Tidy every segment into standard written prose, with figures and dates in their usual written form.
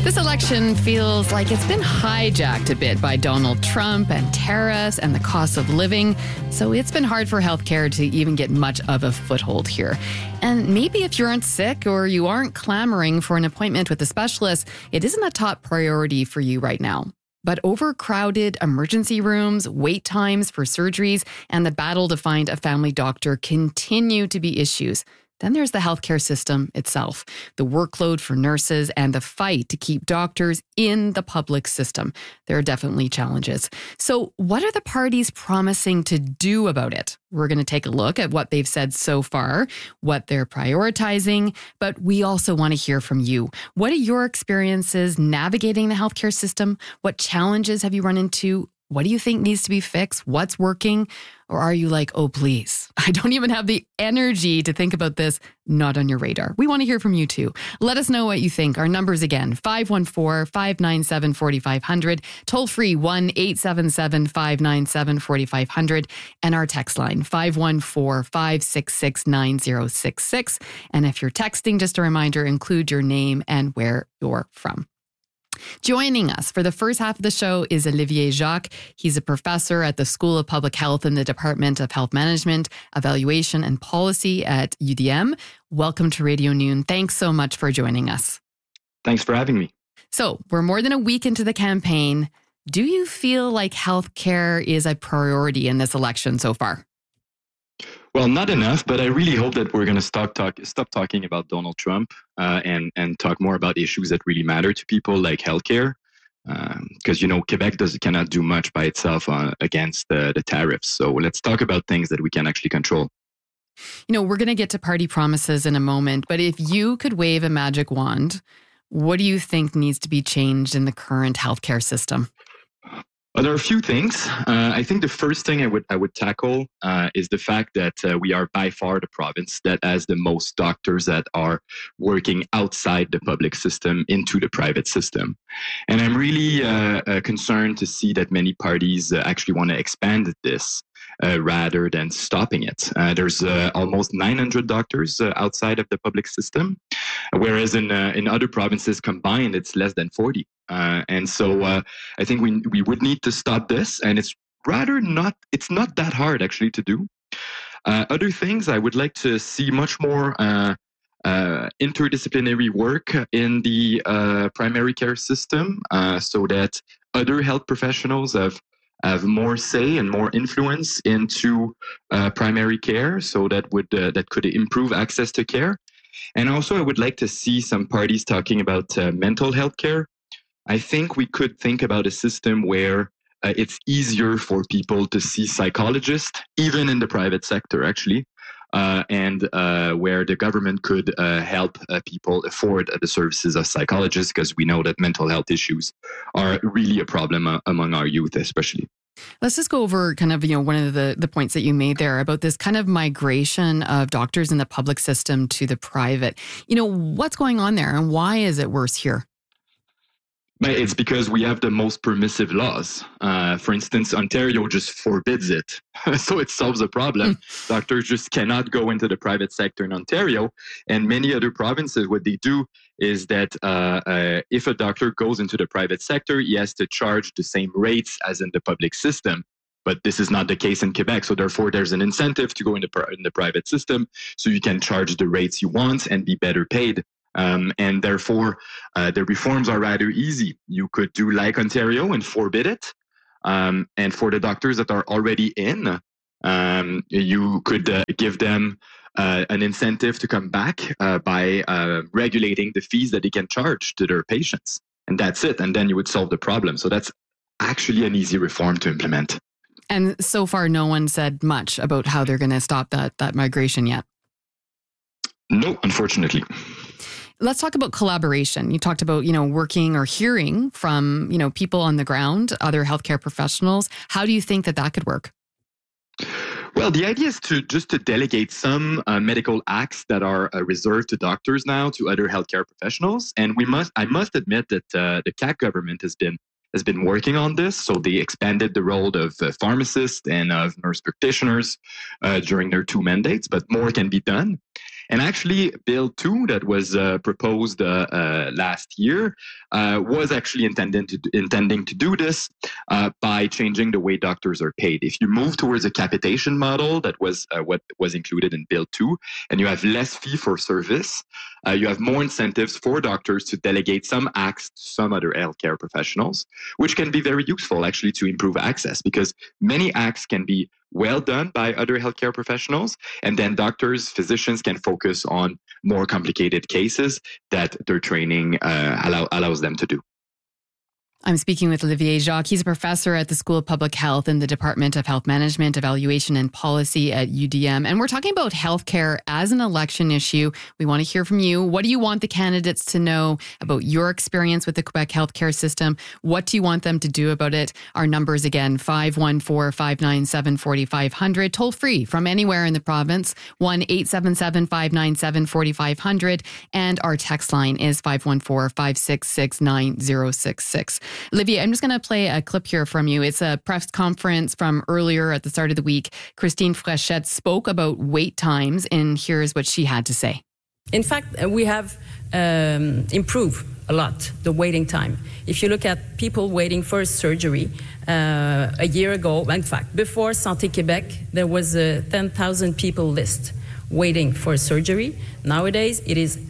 This election feels like it's been hijacked a bit by Donald Trump and tariffs and the cost of living. So it's been hard for healthcare to even get much of a foothold here. And maybe if you aren't sick or you aren't clamoring for an appointment with a specialist, it isn't a top priority for you right now. But overcrowded emergency rooms, wait times for surgeries, and the battle to find a family doctor continue to be issues. Then there's the healthcare system itself, the workload for nurses, and the fight to keep doctors in the public system. There are definitely challenges. So what are the parties promising to do about it? We're going to take a look at what they've said so far, what they're prioritizing, but we also want to hear from you. What are your experiences navigating the healthcare system? What challenges have you run into? What do you think needs to be fixed? What's working? Or are you like, oh, please, I don't even have the energy to think about this, not on your radar? We want to hear from you too. Let us know what you think. Our numbers again, 514-597-4500, toll free 1-877-597-4500, and our text line 514-566-9066. And if you're texting, just a reminder, include your name and where you're from. Joining us for the first half of the show is Olivier Jacques. He's a professor at the School of Public Health in the Department of Health Management, Evaluation and Policy at UDM. Welcome to Radio Noon. Thanks so much for joining us. Thanks for having me. So we're more than a week into the campaign. Do you feel like healthcare is a priority in this election so far? Well, not enough, but I really hope that we're going to stop talking about Donald Trump and talk more about issues that really matter to people, like healthcare. Because, Quebec cannot do much by itself against the tariffs. So let's talk about things that we can actually control. We're going to get to party promises in a moment, but if you could wave a magic wand, what do you think needs to be changed in the current healthcare system? Well, there are a few things. I think the first thing I would tackle is the fact that we are by far the province that has the most doctors that are working outside the public system into the private system. And I'm really concerned to see that many parties actually want to expand this rather than stopping it. There's almost 900 doctors outside of the public system, whereas in other provinces combined, it's less than 40. And so I think we would need to stop this, and it's not that hard actually to do. Other things, I would like to see much more interdisciplinary work in the primary care system so that other health professionals have more say and more influence into primary care, so that could improve access to care. And also, I would like to see some parties talking about mental health care. I think we could think about a system where it's easier for people to see psychologists, even in the private sector, actually, and where the government could help people afford the services of psychologists, because we know that mental health issues are really a problem among our youth, especially. Let's just go over kind of, one of the points that you made there about this kind of migration of doctors in the public system to the private. What's going on there and why is it worse here? It's because we have the most permissive laws. For instance, Ontario just forbids it. So it solves a problem. Doctors just cannot go into the private sector in Ontario. And many other provinces, what they do is that if a doctor goes into the private sector, he has to charge the same rates as in the public system. But this is not the case in Quebec. So therefore, there's an incentive to go in the private system so you can charge the rates you want and be better paid. And therefore, the reforms are rather easy. You could do like Ontario and forbid it. And for the doctors that are already in, you could give them an incentive to come back by regulating the fees that they can charge to their patients. And that's it. And then you would solve the problem. So that's actually an easy reform to implement. And so far, no one said much about how they're going to stop that migration yet. No, unfortunately. Let's talk about collaboration. You talked about, working or hearing from, people on the ground, other healthcare professionals. How do you think that could work? Well, the idea is to delegate some medical acts that are reserved to doctors now to other healthcare professionals. And I must admit that the CAQ government has been working on this. So they expanded the role of pharmacists and of nurse practitioners during their 2 mandates, but more can be done. And actually, Bill 2 that was proposed last year was actually intending to do this by changing the way doctors are paid. If you move towards a capitation model, that was what was included in Bill 2, and you have less fee for service, you have more incentives for doctors to delegate some acts to some other healthcare professionals, which can be very useful actually to improve access, because many acts can be well done by other healthcare professionals, and then doctors, physicians can focus on more complicated cases that their training allows them to do. I'm speaking with Olivier Jacques. He's a professor at the School of Public Health in the Department of Health Management, Evaluation and Policy at UDM. And we're talking about healthcare as an election issue. We want to hear from you. What do you want the candidates to know about your experience with the Quebec healthcare system? What do you want them to do about it? Our numbers again, 514-597-4500, toll free from anywhere in the province, 1-877-597-4500. And our text line is 514-566-9066. Olivier, I'm just going to play a clip here from you. It's a press conference from earlier at the start of the week. Christine Fréchette spoke about wait times, and here's what she had to say. In fact, we have improved a lot the waiting time. If you look at people waiting for surgery, a year ago, in fact, before Santé Québec, there was a 10,000 people list waiting for surgery. Nowadays, it is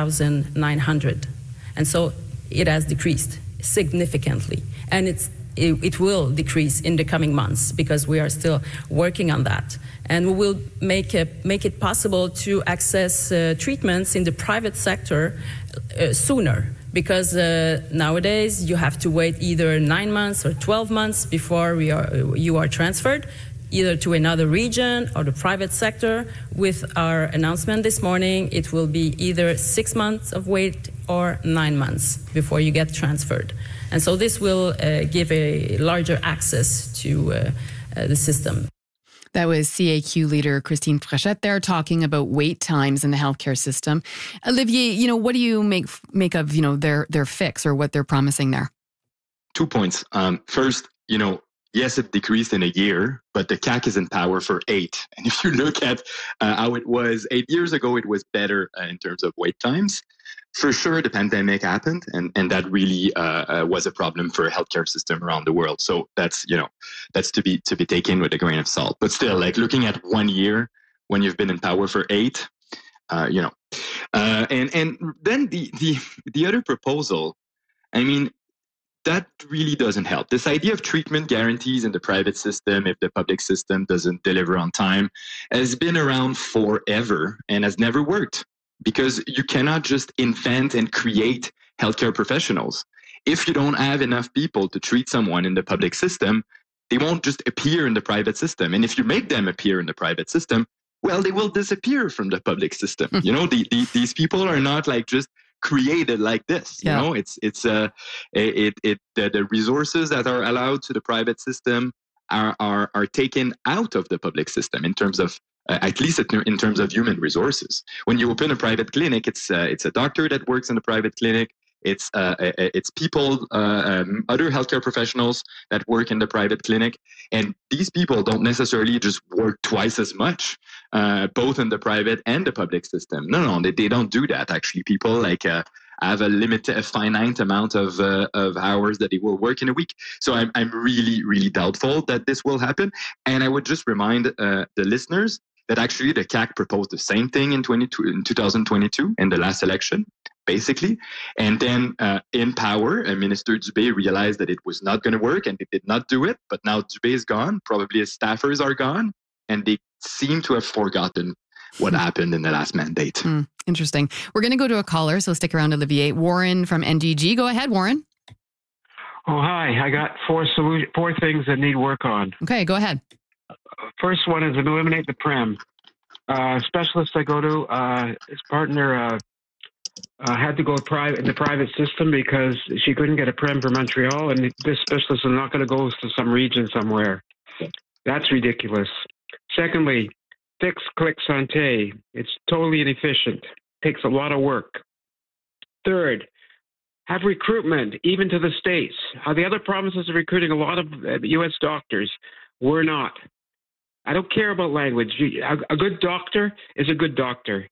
3,900. And so it has decreased significantly, and it will decrease in the coming months because we are still working on that, and we will make it possible to access treatments in the private sector sooner, because nowadays you have to wait either 9 months or 12 months before you are transferred either to another region or the private sector. With our announcement this morning, it will be either 6 months of wait or 9 months before you get transferred. And so this will give a larger access to the system. That was CAQ leader Christine Fréchette there talking about wait times in the healthcare system. Olivier, what do you make of, their fix or what they're promising there? 2 points. First, yes, it decreased in a year, but the CAQ is in power for 8. And if you look at how it was 8 years ago, it was better in terms of wait times. For sure, the pandemic happened, and that really was a problem for a healthcare system around the world. So that's to be taken with a grain of salt. But still, like looking at 1 year when you've been in power for 8, and then the other proposal, I mean, that really doesn't help. This idea of treatment guarantees in the private system, if the public system doesn't deliver on time, has been around forever and has never worked, because you cannot just invent and create healthcare professionals. If you don't have enough people to treat someone in the public system, they won't just appear in the private system. And if you make them appear in the private system, well, they will disappear from the public system. These people are not like just created like this. The resources that are allowed to the private system are taken out of the public system in terms of at least in terms of human resources. When you open a private clinic, it's a doctor that works in the private clinic. It's people, other healthcare professionals that work in the private clinic, and these people don't necessarily just work twice as much, both in the private and the public system. No, they don't do that. Actually, people have a finite amount of hours that they will work in a week. So I'm really, really doubtful that this will happen. And I would just remind the listeners that actually the CAQ proposed the same thing in 2022 in the last election, basically. And then in power, Minister Dubé realized that it was not going to work and they did not do it. But now Dubé is gone. Probably his staffers are gone. And they seem to have forgotten what happened in the last mandate. Interesting. We're going to go to a caller, so stick around, Olivier. Warren from NDG. Go ahead, Warren. Oh, hi. I got four things that need work on. Okay, go ahead. First one is eliminate the prem. Specialist I go to, his partner had to go in the private system because she couldn't get a prem for Montreal, and this specialist is not going to go to some region somewhere. That's ridiculous. Secondly, fix Click Santé. It's totally inefficient. Takes a lot of work. Third, have recruitment, even to the States. The other provinces are recruiting a lot of U.S. doctors. We're not. I don't care about language. A good doctor is a good doctor.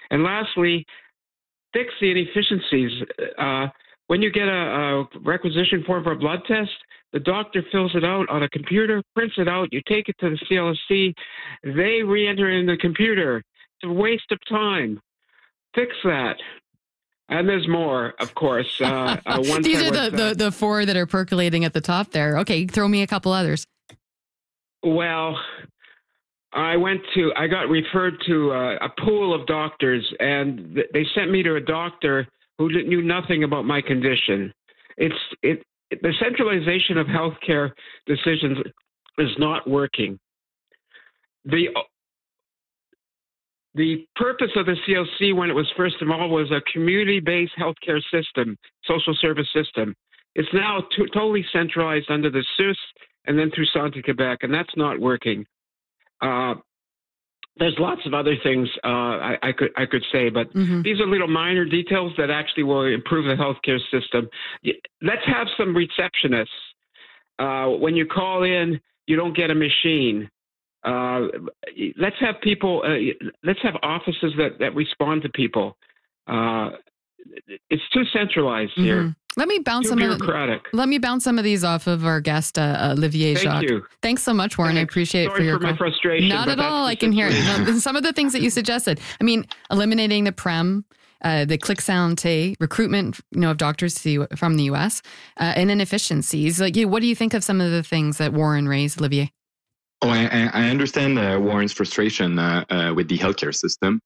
And lastly, fix the inefficiencies. When you get a requisition form for a blood test, the doctor fills it out on a computer, prints it out, you take it to the CLSC, they re-enter it in the computer. It's a waste of time. Fix that. And there's more, of course. These are the four that are percolating at the top there. Okay, throw me a couple others. Well, I got referred to a pool of doctors, and they sent me to a doctor who knew nothing about my condition. The centralization of healthcare decisions is not working. The purpose of the CLC when it was first involved was a community-based healthcare system, social service system. It's now totally centralized under the CEUS and then through Santé Québec, and that's not working. There's lots of other things I could say, but these are little minor details that actually will improve the healthcare system. Let's have some receptionists. When you call in, you don't get a machine. Let's have people. Let's have offices that respond to people. It's too centralized here. Let me bounce some of these off of our guest, Olivier Jacques. Thank you. Thanks so much, Warren. Thanks. I appreciate it Sorry for your my frustration. Not at all. I can hear it. Some of the things that you suggested. I mean, eliminating the PREM, the Clic Santé, recruitment, of doctors from the U.S., and inefficiencies. What do you think of some of the things that Warren raised, Olivier? Oh, I understand Warren's frustration with the healthcare system.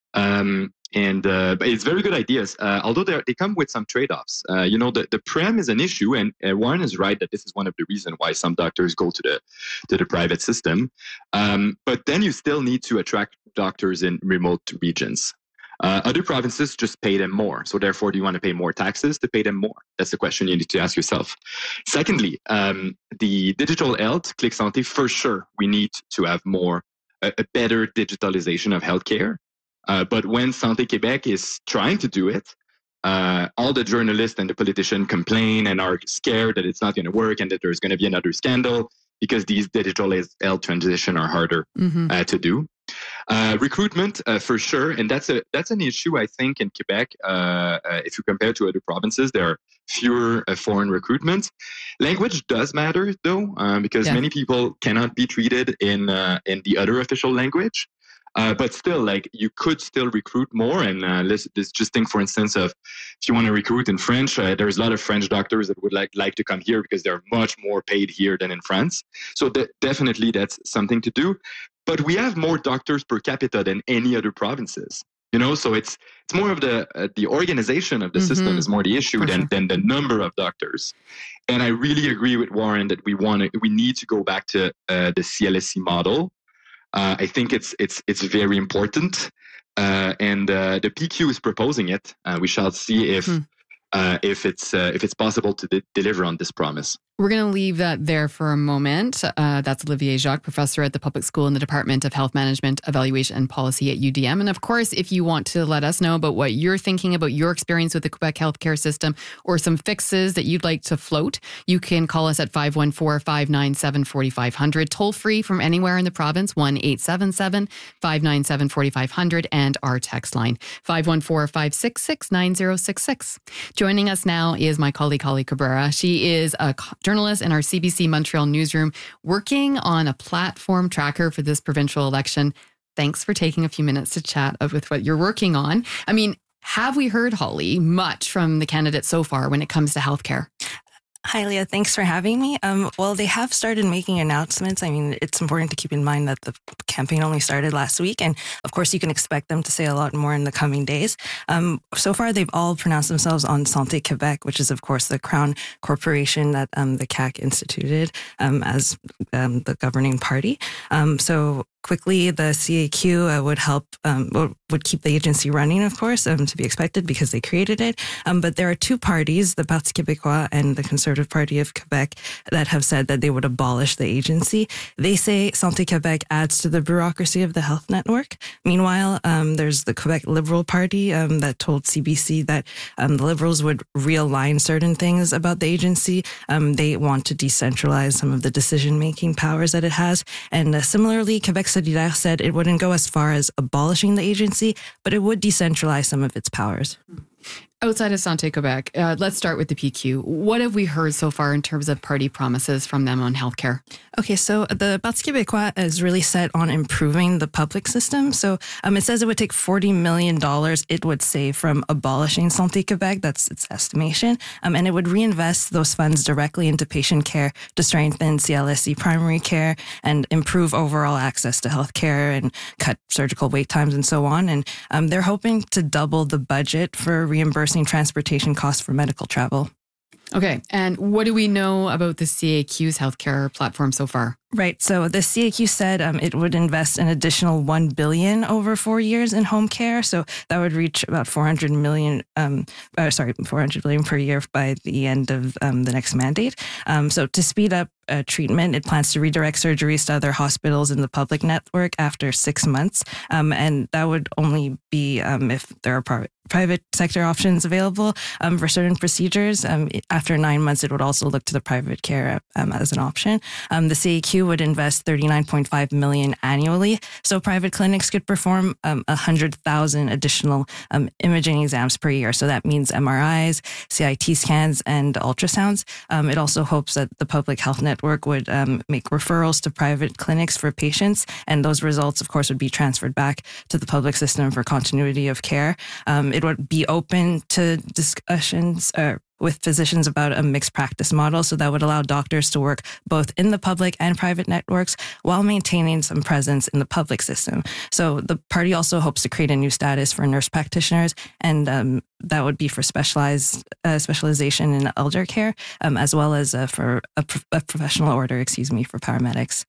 But it's very good ideas, although they come with some trade-offs. The PREM is an issue, and Warren is right that this is one of the reasons why some doctors go to the private system. But then you still need to attract doctors in remote regions. Other provinces just pay them more. So therefore, do you want to pay more taxes to pay them more? That's the question you need to ask yourself. Secondly, the digital health, Clic Santé, for sure, we need to have a better digitalization of healthcare. But when Santé Québec is trying to do it, all the journalists and the politicians complain and are scared that it's not going to work and that there's going to be another scandal because these digital health transitions are harder to do. Recruitment, for sure, and that's an issue, I think, in Quebec. If you compare to other provinces, there are fewer foreign recruitments. Language does matter, though, because many people cannot be treated in the other official language. But still, you could still recruit more. And let's just think, for instance, of if you want to recruit in French, there's a lot of French doctors that would like to come here because they're much more paid here than in France. So definitely that's something to do. But we have more doctors per capita than any other provinces. So it's more of the organization of the system is more the issue than the number of doctors. And I really agree with Warren that we need to go back to the CLSC model. I think it's very important, and the PQ is proposing it. We shall see if it's possible to deliver on this promise. We're going to leave that there for a moment. That's Olivier Jacques, professor at the Public School in the Department of Health Management, Evaluation and Policy at UDM. And of course, if you want to let us know about what you're thinking about your experience with the Quebec healthcare system or some fixes that you'd like to float, you can call us at 514-597-4500, toll free from anywhere in the province, 1-877-597-4500, and our text line, 514-566-9066. Joining us now is my colleague, Holly Cabrera. She is a journalist in our CBC Montreal newsroom working on a platform tracker for this provincial election. Thanks for taking a few minutes to chat with what you're working on. I mean, have we heard, Holly, much from the candidates so far when it comes to healthcare? Hi, Leah. Thanks for having me. Well, they have started making announcements. I mean, it's important to keep in mind that the campaign only started last week. And of course, you can expect them to say a lot more in the coming days. So far, they've all pronounced themselves on Santé Québec, which is, of course, the Crown Corporation that the CAQ instituted as the governing party. So quickly, the CAQ would help, would keep the agency running, of course, to be expected because they created it. But there are two parties, the Parti québécois and the Conservative Party of Quebec, that have said that they would abolish the agency. They say Santé Québec adds to the bureaucracy of the health network. Meanwhile, there's the Quebec Liberal Party that told CBC that the Liberals would realign certain things about the agency. They want to decentralize some of the decision-making powers that it has. And similarly, Quebec Solidaire said it wouldn't go as far as abolishing the agency, but it would decentralize some of its powers. Outside of Santé Quebec, let's start with the PQ. What have we heard so far in terms of party promises from them on healthcare? Okay, so the Parti québécois is really set on improving the public system. So it says it would take $40 million it would save from abolishing Santé Québec. That's its estimation. And it would reinvest those funds directly into patient care to strengthen CLSC primary care and improve overall access to healthcare and cut surgical wait times and so on. And they're hoping to double the budget for reimbursing transportation costs for medical travel. Okay. And what do we know about the CAQ's healthcare platform so far? Right. So the CAQ said it would invest an additional $1 billion over 4 years in home care. So that would reach about $400 million per year by the end of the next mandate. So to speed up treatment, it plans to redirect surgeries to other hospitals in the public network after 6 months. And that would only be if there are private sector options available for certain procedures. After 9 months, it would also look to the private care as an option. The CAQ would invest $39.5 million annually, so private clinics could perform 100,000 additional imaging exams per year. So that means MRIs, CIT scans, and ultrasounds. It also hopes that the public health network would make referrals to private clinics for patients, and those results, of course, would be transferred back to the public system for continuity of care. It would be open to discussions with physicians about a mixed practice model. So that would allow doctors to work both in the public and private networks while maintaining some presence in the public system. So the party also hopes to create a new status for nurse practitioners, and that would be for specialization in elder care, as well as for a professional order, for paramedics.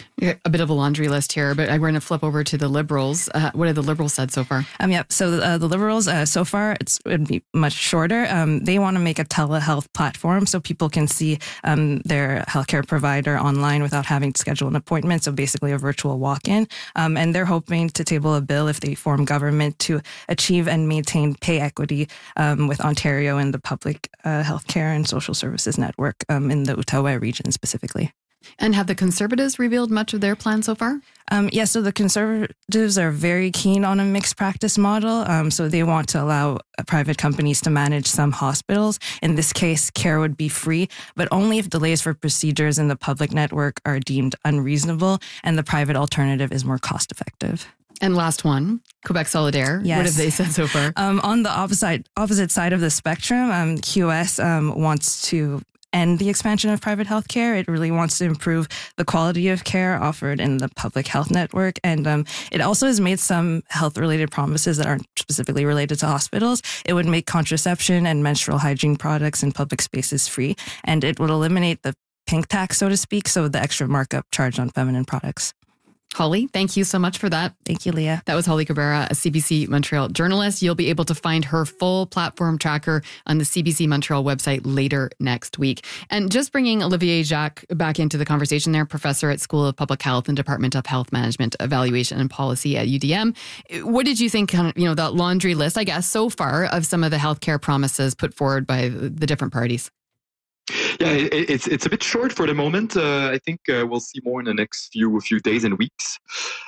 A bit of a laundry list here, but we're going to flip over to the Liberals. What have the Liberals said so far? So the Liberals, so far, it would be much shorter. They want to make a telehealth platform so people can see their healthcare provider online without having to schedule an appointment. So basically a virtual walk-in. And they're hoping to table a bill if they form government to achieve and maintain pay equity with Ontario and the public healthcare and social services network in the Outaouais region specifically. And have the Conservatives revealed much of their plan so far? So the Conservatives are very keen on a mixed practice model. So they want to allow private companies to manage some hospitals. In this case, care would be free, but only if delays for procedures in the public network are deemed unreasonable and the private alternative is more cost effective. And last one, Quebec Solidaire. Yes. What have they said so far? On the opposite side of the spectrum, QS wants to end the expansion of private health care. It really wants to improve the quality of care offered in the public health network. And it also has made some health-related promises that aren't specifically related to hospitals. It would make contraception and menstrual hygiene products in public spaces free, and it would eliminate the pink tax, so to speak, so the extra markup charged on feminine products. Holly, thank you so much for that. Thank you, Leah. That was Holly Cabrera, a CBC Montreal journalist. You'll be able to find her full platform tracker on the CBC Montreal website later next week. And just bringing Olivier Jacques back into the conversation there, professor at School of Public Health and Department of Health Management, Evaluation and Policy at UDM. What did you think, that laundry list, I guess, so far of some of the healthcare promises put forward by the different parties? Yeah, it's a bit short for the moment. I think we'll see more in the next few days and weeks.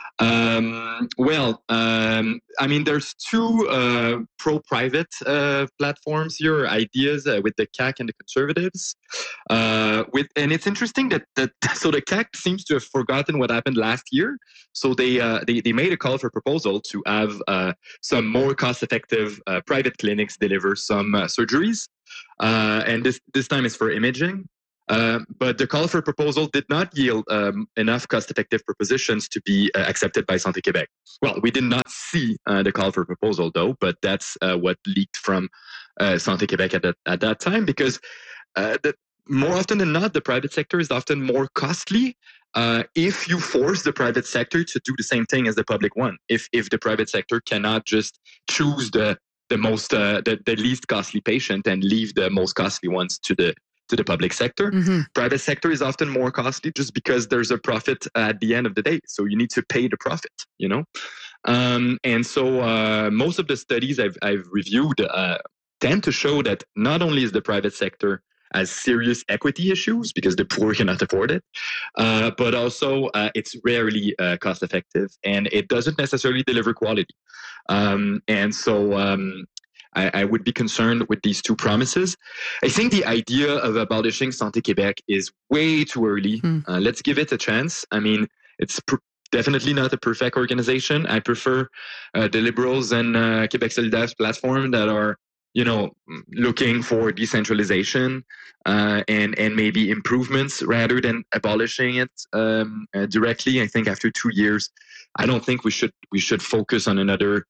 There's two pro-private platforms here, ideas with the CAQ and the Conservatives. And it's interesting that the CAQ seems to have forgotten what happened last year. So they made a call for proposal to have some more cost-effective private clinics deliver some surgeries. And this time is for imaging. But the call for proposal did not yield enough cost-effective propositions to be accepted by Santé Québec. Well, we did not see the call for proposal, though, but that's what leaked from Santé Québec at that time, because more often than not, the private sector is often more costly if you force the private sector to do the same thing as the public one. If the private sector cannot just choose the least costly patient and leave the most costly ones to the public sector. Mm-hmm. Private sector is often more costly just because there's a profit at the end of the day. So you need to pay the profit, And so most of the studies I've reviewed tend to show that not only is the private sector as serious equity issues because the poor cannot afford it. But also, it's rarely cost effective, and it doesn't necessarily deliver quality. And so I would be concerned with these two promises. I think the idea of abolishing Santé Québec is way too early. Let's give it a chance. I mean, it's definitely not a perfect organization. I prefer the Liberals and Québec Solidaire's platform that are, looking for decentralization and maybe improvements rather than abolishing it directly. I think after 2 years, I don't think we should focus on another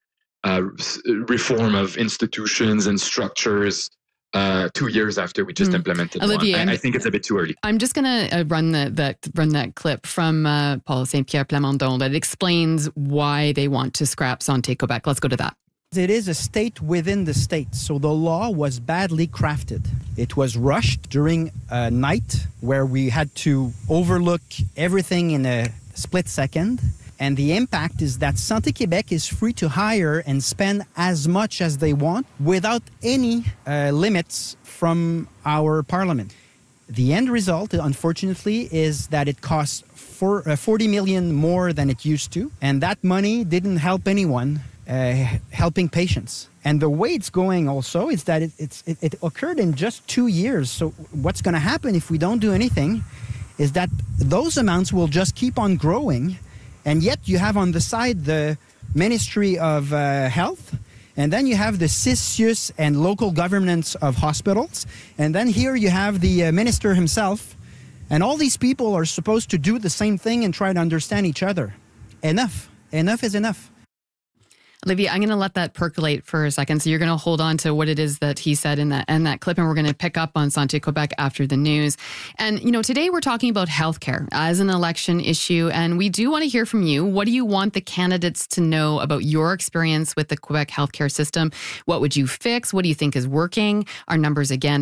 reform of institutions and structures 2 years after we just implemented Olivier, one. I think it's a bit too early. I'm just going to run that clip from Paul Saint-Pierre Plamondon that explains why they want to scrap Santé Québec. Let's go to that. It is a state within the state, so the law was badly crafted. It was rushed during a night where we had to overlook everything in a split second. And the impact is that Santé Québec is free to hire and spend as much as they want without any limits from our parliament. The end result, unfortunately, is that it costs 40 million more than it used to. And that money didn't help anyone helping patients. And the way it's going also is that it occurred in just 2 years. So what's going to happen if we don't do anything is that those amounts will just keep on growing. And yet you have on the side the Ministry of Health, and then you have the CISUS and local governance of hospitals. And then here you have the minister himself. And all these people are supposed to do the same thing and try to understand each other. Enough. Enough is enough. Olivia, I'm going to let that percolate for a second. So you're going to hold on to what it is that he said in that clip, and we're going to pick up on Santé Québec after the news. And, today we're talking about healthcare as an election issue, and we do want to hear from you. What do you want the candidates to know about your experience with the Quebec healthcare system? What would you fix? What do you think is working? Our numbers again,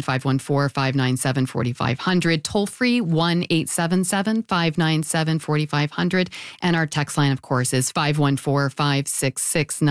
514-597-4500, toll free 1-877-597-4500. And our text line, of course, is 514-566-9066.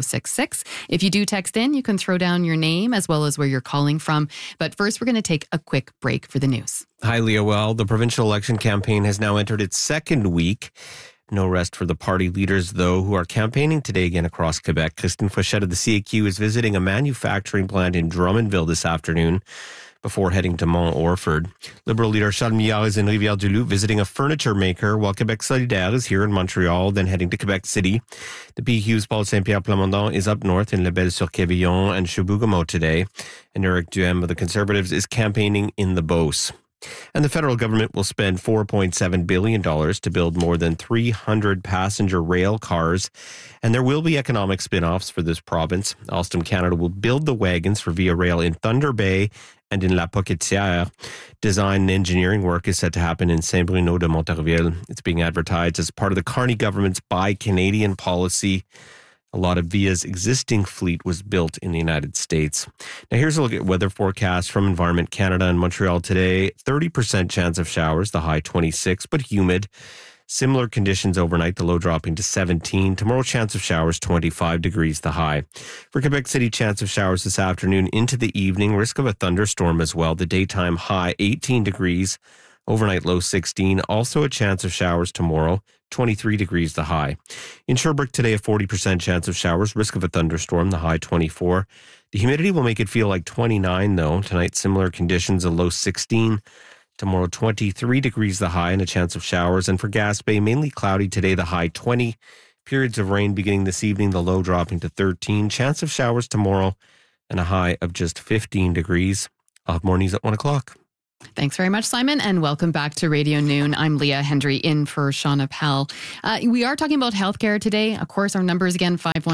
If you do text in, you can throw down your name as well as where you're calling from. But first, we're going to take a quick break for the news. Hi, Leah. Well, the provincial election campaign has now entered its second week. No rest for the party leaders, though, who are campaigning today again across Quebec. Christine Fauchette of the CAQ is visiting a manufacturing plant in Drummondville this afternoon before heading to Mont Orford. Liberal leader Charles Millard is in Rivière-du-Loup visiting a furniture maker, while Québec Solidaire is here in Montreal, then heading to Quebec City. The PQ's Paul Saint-Pierre Plamondon is up north in Lebel-sur-Quévillon and Chibougamau today. And Eric Duhem of the Conservatives is campaigning in the Beauce. And the federal government will spend $4.7 billion to build more than 300 passenger rail cars. And there will be economic spin-offs for this province. Alstom Canada will build the wagons for Via Rail in Thunder Bay and in La Pocatière. Design and engineering work is set to happen in Saint-Bruno de Montarville. It's being advertised as part of the Carney government's Buy Canadian policy. A lot of Via's existing fleet was built in the United States. Now here's a look at weather forecast from Environment Canada in Montreal today. 30% chance of showers, the high 26, but humid. Similar conditions overnight, the low dropping to 17. Tomorrow, chance of showers, 25 degrees, the high. For Quebec City, chance of showers this afternoon into the evening. Risk of a thunderstorm as well. The daytime high, 18 degrees. Overnight low 16. Also a chance of showers tomorrow. 23 degrees, the high. In Sherbrooke today, a 40% chance of showers. Risk of a thunderstorm, the high 24. The humidity will make it feel like 29, though. Tonight, similar conditions, a low 16. Tomorrow, 23 degrees, the high, and a chance of showers. And for Gaspé, mainly cloudy today, the high 20. Periods of rain beginning this evening, the low dropping to 13. Chance of showers tomorrow, and a high of just 15 degrees. I'll have more news at 1 o'clock. Thanks very much, Simon, and welcome back to Radio Noon. I'm Leah Hendry in for Shaun Appel. We are talking about healthcare today. Of course, our numbers again,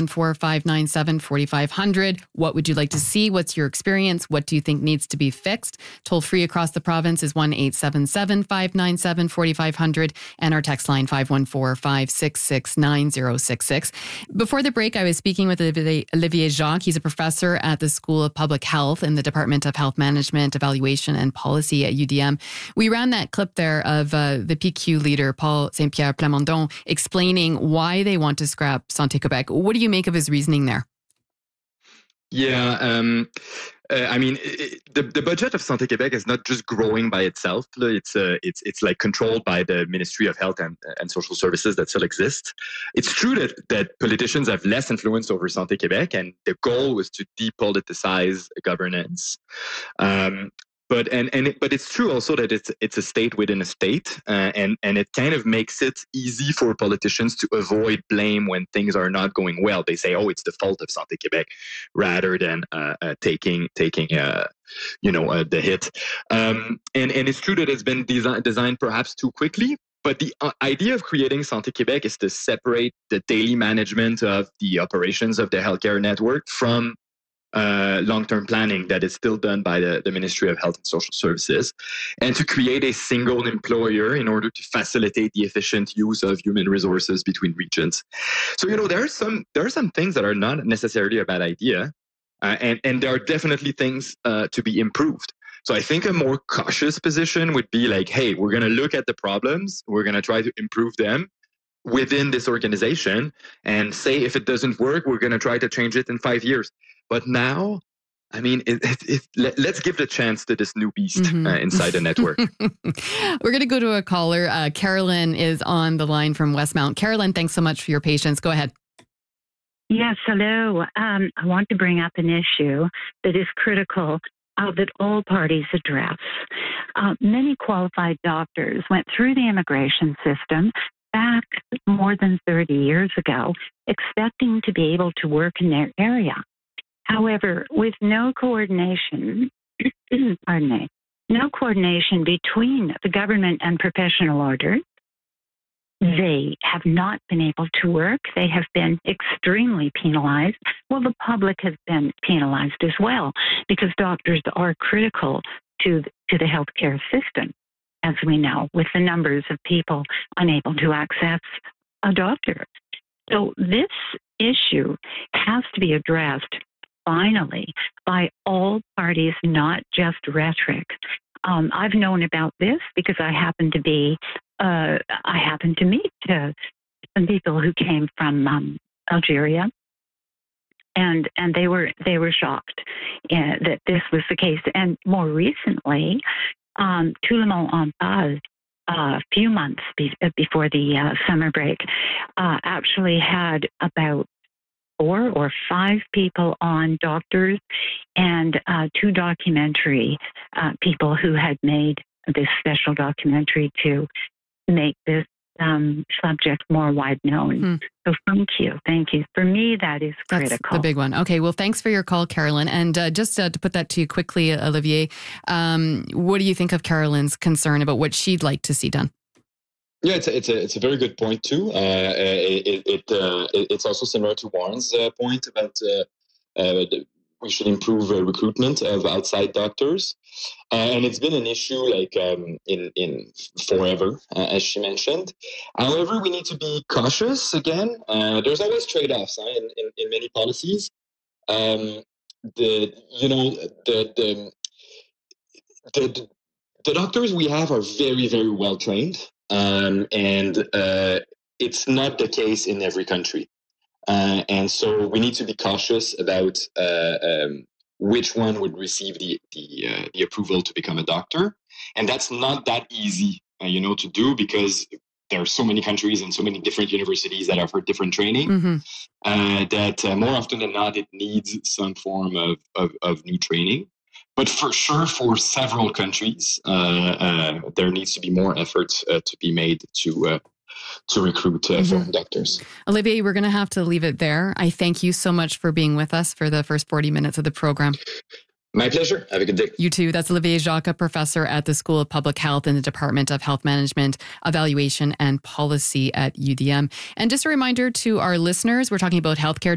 514-597-4500. What would you like to see? What's your experience? What do you think needs to be fixed? Toll free across the province is 1-877-597-4500, and our text line 514-566-9066. Before the break, I was speaking with Olivier Jacques. He's a professor at the School of Public Health in the Department of Health Management, Evaluation and Policy at UDM. We ran that clip there of the PQ leader, Paul Saint-Pierre Plamondon, explaining why they want to scrap Santé Québec. What do you make of his reasoning there? Yeah, The budget of Santé Québec is not just growing by itself. It's like controlled by the Ministry of Health and Social Services that still exists. It's true that politicians have less influence over Santé Québec, and the goal was to depoliticize governance. But it's true also that it's a state within a state, and it kind of makes it easy for politicians to avoid blame when things are not going well. They say, "Oh, it's the fault of Santé Québec," rather than taking the hit. And it's true that it's been designed perhaps too quickly. But the idea of creating Santé Québec is to separate the daily management of the operations of the healthcare network from long-term planning that is still done by the Ministry of Health and Social Services, and to create a single employer in order to facilitate the efficient use of human resources between regions. So, there are some things that are not necessarily a bad idea, and there are definitely things to be improved. So I think a more cautious position would be like, hey, we're going to look at the problems, we're going to try to improve them within this organization, and say if it doesn't work, we're going to try to change it in 5 years. But now, let's give the chance to this new beast inside the network. We're going to go to a caller. Carolyn is on the line from Westmount. Carolyn, thanks so much for your patience. Go ahead. Yes, hello. I want to bring up an issue that is critical that all parties address. Many qualified doctors went through the immigration system back more than 30 years ago, expecting to be able to work in their area. However, with no coordination, no coordination between the government and professional orders, they have not been able to work. They have been extremely penalized. Well, the public has been penalized as well, because doctors are critical to the healthcare system, as we know, with the numbers of people unable to access a doctor. So this issue has to be addressed finally by all parties, not just rhetoric. I've known about this because I happened to meet some people who came from Algeria, and they were shocked that this was the case. And more recently, Tout le monde en parle, a few months before the summer break, actually had about 4 or 5 people on, doctors and 2 documentary people who had made this special documentary to make this subject more wide known. So thank you. For me, that is critical. That's the big one. Okay, well, thanks for your call, Carolyn. And just to put that to you quickly, Olivier, what do you think of Carolyn's concern about what she'd like to see done? Yeah, it's a very good point too. It's also similar to Warren's point about we should improve recruitment of outside doctors, and it's been an issue in forever, as she mentioned. However, we need to be cautious again. There's always trade-offs in many policies. The doctors we have are very, very well trained. And it's not the case in every country. And so we need to be cautious about which one would receive the approval to become a doctor. And that's not that easy, to do, because there are so many countries and so many different universities that offer different training, that more often than not, it needs some form of new training. But for sure, for several countries, there needs to be more effort to be made to recruit foreign doctors. Olivier, we're going to have to leave it there. I thank you so much for being with us for the first 40 minutes of the program. My pleasure. Have a good day. You too. That's Olivier Jacques, a professor at the School of Public Health in the Department of Health Management, Evaluation and Policy at UDM. And just a reminder to our listeners, we're talking about healthcare